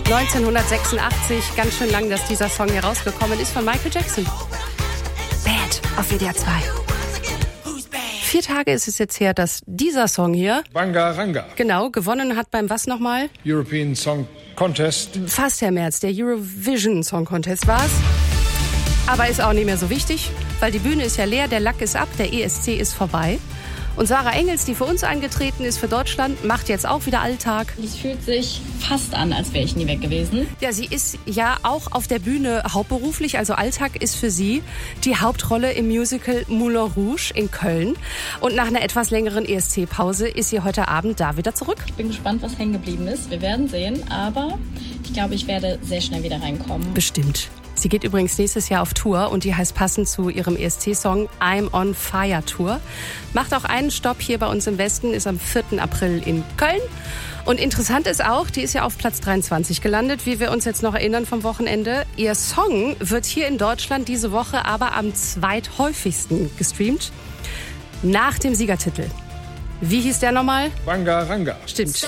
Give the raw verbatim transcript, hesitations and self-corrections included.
neunzehnhundertsechsundachtzig, ganz schön lang, dass dieser Song hier rausgekommen ist, von Michael Jackson. Bad auf W D R zwei. Vier Tage ist es jetzt her, dass dieser Song hier, Bangaranga, genau, gewonnen hat beim was nochmal? European Song Contest. Fast, Herr Merz, der Eurovision Song Contest war's. Aber ist auch nicht mehr so wichtig, weil die Bühne ist ja leer, der Lack ist ab, der E S C ist vorbei. Und Sarah Engels, die für uns angetreten ist, für Deutschland, macht jetzt auch wieder Alltag. Es fühlt sich fast an, als wäre ich nie weg gewesen. Ja, sie ist ja auch auf der Bühne hauptberuflich, also Alltag ist für sie die Hauptrolle im Musical Moulin Rouge in Köln. Und nach einer etwas längeren E S C-Pause ist sie heute Abend da wieder zurück. Ich bin gespannt, was hängen geblieben ist. Wir werden sehen, aber ich glaube, ich werde sehr schnell wieder reinkommen. Bestimmt. Sie geht übrigens nächstes Jahr auf Tour und die heißt passend zu ihrem E S C-Song I'm on Fire Tour. Macht auch einen Stopp hier bei uns im Westen, ist am vierten April in Köln. Und interessant ist auch, die ist ja auf Platz dreiundzwanzig gelandet, wie wir uns jetzt noch erinnern vom Wochenende. Ihr Song wird hier in Deutschland diese Woche aber am zweithäufigsten gestreamt. Nach dem Siegertitel. Wie hieß der nochmal? Bangaranga. Stimmt.